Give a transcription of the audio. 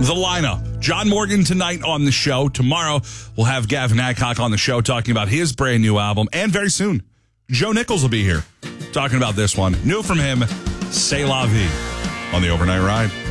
the lineup. John Morgan tonight on the show. Tomorrow, we'll have Gavin Adcock on the show talking about his brand new album. And very soon, Joe Nichols will be here talking about this one. New from him, C'est La Vie on the Overnight Ride.